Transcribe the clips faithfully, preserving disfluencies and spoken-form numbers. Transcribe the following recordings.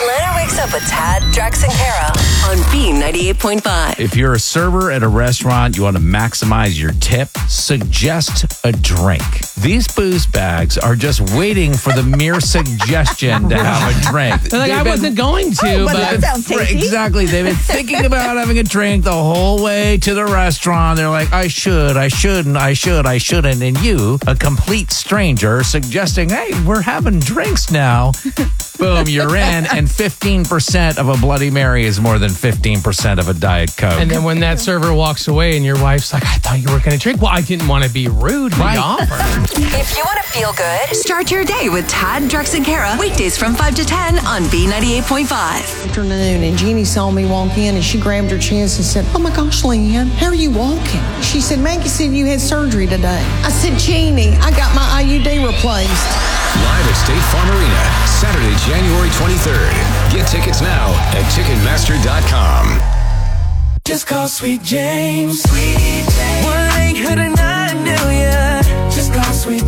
Atlanta wakes up with Tad, Drex, and Kara on B ninety-eight point five. If you're a server at a restaurant, you want to maximize your tip, suggest a drink. These booze bags are just waiting for the mere suggestion to have a drink. They're like, They've I been- wasn't going to, Oh, but but that sounds tasty. Exactly. They've been thinking about having a drink the whole way to the restaurant. They're like, I should, I shouldn't, I should, I shouldn't. And you, a complete stranger, suggesting, hey, we're having drinks now. Boom, you're in. And fifteen percent of a Bloody Mary is more than fifteen percent of a Diet Coke. and then when that server walks away and your wife's like, I thought you were going to drink. Well, I didn't want to be rude. We Right. offered. If you want to feel good, start your day with Tad, Drex, and Kara. Weekdays from five to ten on B ninety-eight point five. Afternoon, and Jeannie saw me walk in and she grabbed her chest and said, "Oh my gosh, Leanne, how are you walking?" She said, "Maggie said you had surgery today." I said, "Jeannie, I got my I U D replaced." Live at State Farm Arena, Saturday, January twenty-third. Get tickets now at Ticketmaster dot com. Just call Sweet James. Sweet James. one eight hundred nine million. Just call Sweet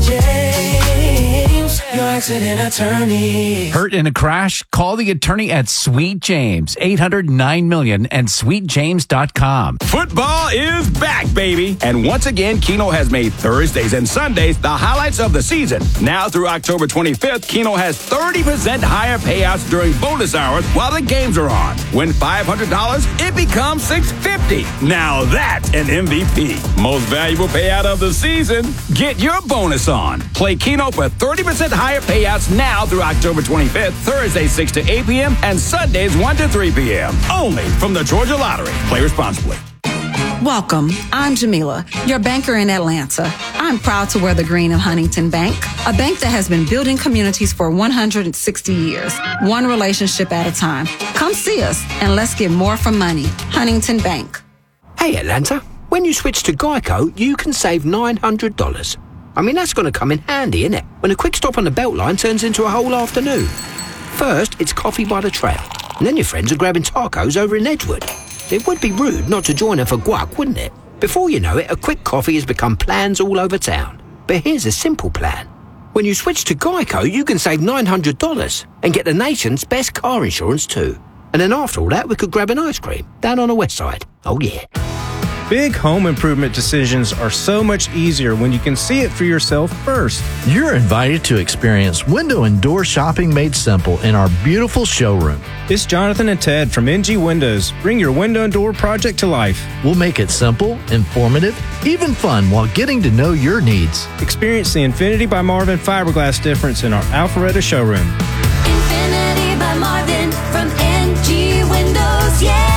James. Your accident attorney. Hurt in a crash? Call the attorney at Sweet James, eight hundred nine million and sweet james dot com. Football is back, baby. And once again, Keno has made Thursdays and Sundays the highlights of the season. Now through October twenty-fifth, Keno has thirty percent higher payouts during bonus hours while the games are on. Win five hundred dollars, it becomes six hundred fifty dollars. Now that's an M V P. Most valuable payout of the season. Get your bonus on. Play Keno for thirty percent higher payouts now through October twenty-fifth, Thursdays six to eight p.m. and Sundays one to three p.m. Only from the Georgia Lottery. Play responsibly. Welcome. I'm Jamila, your banker in Atlanta. I'm proud to wear the green of Huntington Bank, a bank that has been building communities for one hundred sixty years, one relationship at a time. Come see us and let's get more for money. Huntington Bank. Hey, Atlanta, when you switch to Geico, you can save nine hundred dollars. I mean, that's going to come in handy, innit? When a quick stop on the Beltline turns into a whole afternoon. First, it's coffee by the trail, and then your friends are grabbing tacos over in Edgewood. It would be rude not to join her for guac, wouldn't it? Before you know it, a quick coffee has become plans all over town. But here's a simple plan. When you switch to Geico, you can save nine hundred dollars and get the nation's best car insurance too. And then after all that, we could grab an ice cream down on the west side. Oh yeah. Big home improvement decisions are so much easier when you can see it for yourself first. You're invited to experience window and door shopping made simple in our beautiful showroom. It's Jonathan and Ted from N G Windows. Bring your window and door project to life. We'll make it simple, informative, even fun while getting to know your needs. Experience the Infinity by Marvin fiberglass difference in our Alpharetta showroom. Infinity by Marvin from N G Windows, yeah!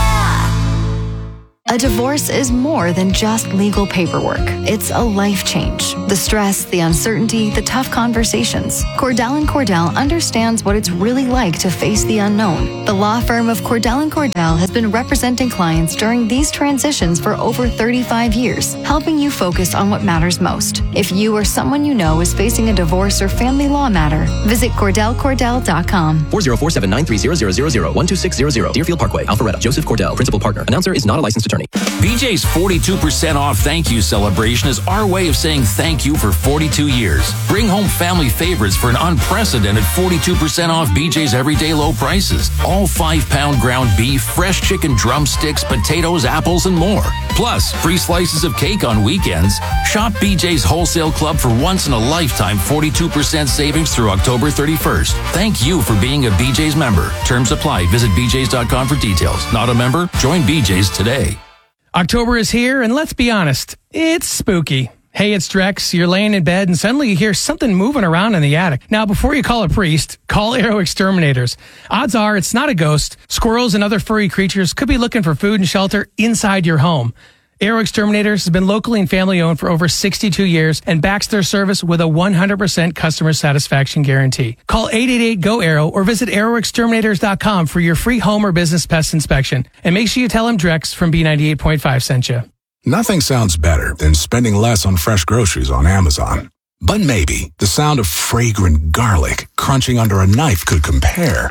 A divorce is more than just legal paperwork. It's a life change. The stress, the uncertainty, the tough conversations. Cordell and Cordell understands what it's really like to face the unknown. The law firm of Cordell and Cordell has been representing clients during these transitions for over thirty-five years, helping you focus on what matters most. If you or someone you know is facing a divorce or family law matter, visit Cordell Cordell dot com. four zero four seven nine three zero zero zero zero one two six zero zero Deerfield Parkway, Alpharetta. Joseph Cordell, Principal Partner. Announcer is not a licensed attorney. B J's forty-two percent off thank you celebration is our way of saying thank you for forty-two years. Bring home family favorites for an unprecedented forty-two percent off B J's everyday low prices. All five-pound ground beef, fresh chicken drumsticks, potatoes, apples, and more. Plus, free slices of cake on weekends. Shop B J's Wholesale Club for once-in-a-lifetime forty-two percent savings through October thirty-first. Thank you for being a B J's member. Terms apply. Visit B J's dot com for details. Not a member? Join B J's today. October is here, and let's be honest, it's spooky. Hey, it's Drex. You're laying in bed, and suddenly you hear something moving around in the attic. Now, before you call a priest, call Arrow Exterminators. Odds are it's not a ghost. Squirrels and other furry creatures could be looking for food and shelter inside your home. Arrow Exterminators has been locally and family-owned for over sixty-two years and backs their service with a one hundred percent customer satisfaction guarantee. Call eight eight eight, G O, ARROW or visit arrow exterminators dot com for your free home or business pest inspection. And make sure you tell them Drex from B ninety-eight point five sent you. Nothing sounds better than spending less on fresh groceries on Amazon. But maybe the sound of fragrant garlic crunching under a knife could compare.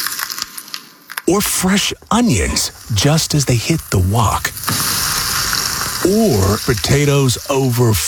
Or fresh onions just as they hit the wok. Or potatoes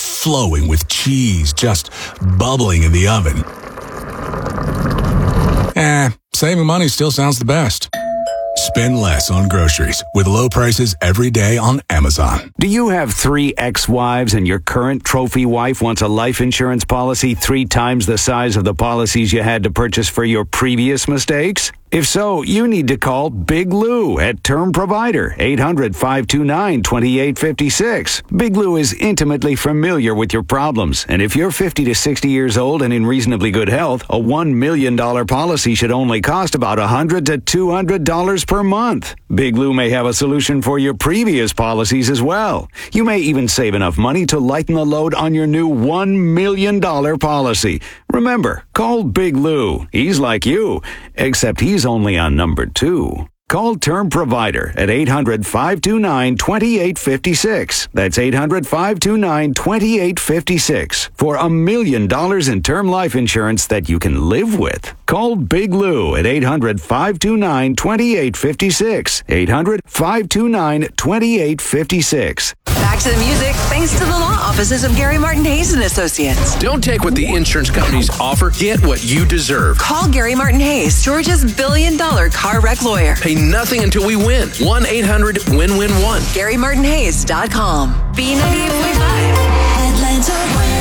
overflowing with cheese just bubbling in the oven. Eh, saving money still sounds the best. Spend less on groceries with low prices every day on Amazon. Do you have three ex-wives and your current trophy wife wants a life insurance policy three times the size of the policies you had to purchase for your previous mistakes? If so, you need to call Big Lou at Term Provider, eight hundred, five two nine, two eight five six. Big Lou is intimately familiar with your problems, and if you're fifty to sixty years old and in reasonably good health, a one million dollars policy should only cost about one hundred to two hundred dollars per month. Big Lou may have a solution for your previous policies as well. You may even save enough money to lighten the load on your new one million dollars policy. Remember, call Big Lou. He's like you, except he's only on number two. Call Term Provider at eight hundred, five two nine, two eight five six. That's eight hundred, five two nine, two eight five six for a million dollars in term life insurance that you can live with. Call Big Lou at eight hundred, five two nine, two eight five six. eight hundred, five two nine, two eight five six. Back to the music, thanks to the law offices of Gary Martin Hayes and Associates. Don't take what the insurance companies offer. Get what you deserve. Call Gary Martin Hayes, Georgia's billion dollar car wreck lawyer. Pay nothing until we win. one eight hundred win win one. Gary Martin Hayes dot com. B ninety-eight point five. Atlanta weather.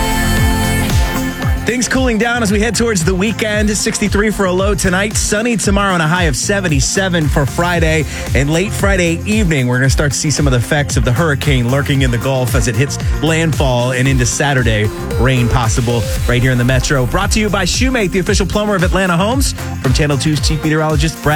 Things cooling down as we head towards the weekend. sixty-three for a low tonight. Sunny tomorrow and a high of seventy-seven for Friday. And late Friday evening, we're going to start to see some of the effects of the hurricane lurking in the Gulf as it hits landfall and into Saturday. Rain possible right here in the metro. Brought to you by Shoemate, the official plumber of Atlanta Homes. From Channel two's chief meteorologist, Brad.